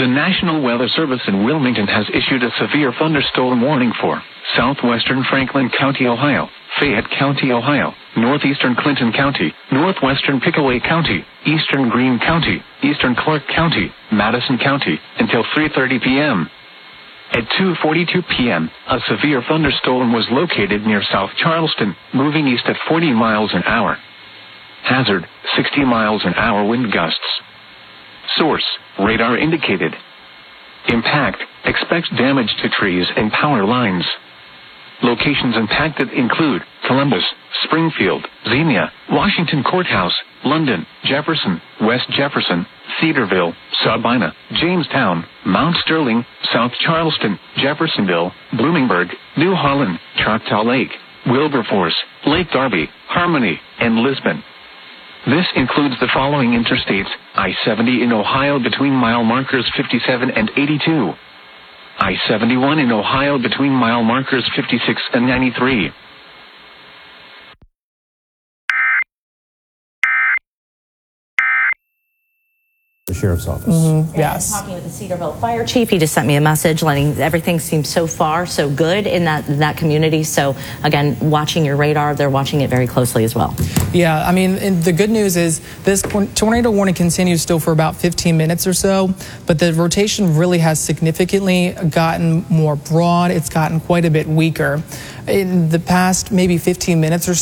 The National Weather Service in Wilmington has issued a severe thunderstorm warning for southwestern Franklin County, Ohio, Fayette County, Ohio, northeastern Clinton County, northwestern Pickaway County, eastern Greene County, eastern Clark County, Madison County, until 3:30 p.m. At 2:42 p.m., a severe thunderstorm was located near South Charleston, moving east at 40 miles an hour. Hazard, 60 miles an hour wind gusts. Source, radar indicated. Impact, expects damage to trees and power lines. Locations impacted include Columbus, Springfield, Xenia, Washington Courthouse, London, Jefferson, West Jefferson, Cedarville, Sabina, Jamestown, Mount Sterling, South Charleston, Jeffersonville, Bloomingburg, New Holland, Choctaw Lake, Wilberforce, Lake Darby, Harmony, and Lisbon. This includes the following interstates: I-70 in Ohio between mile markers 57 and 82. I-71 in Ohio between mile markers 56 and 93. The sheriff's office. Yes. Talking with the Cedarville fire chief, he just sent me a message letting everything seem so far so good in that community. So again, watching your radar, they're watching it very closely as well. Yeah, I mean, and the good news is this tornado warning continues still for about 15 minutes or so, but the rotation really has significantly gotten more broad. It's gotten quite a bit weaker. In the past maybe 15 minutes or so,